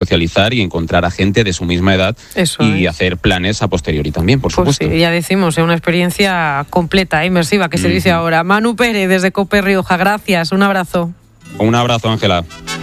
socializar y encontrar a gente de su misma edad. Eso y es. hacer planes a posteriori también, por Pues supuesto. sí, ya decimos, es una experiencia completa, inmersiva, que se dice ahora. Manu Pérez, desde COPE Rioja, gracias, un abrazo. Un abrazo, Ángela.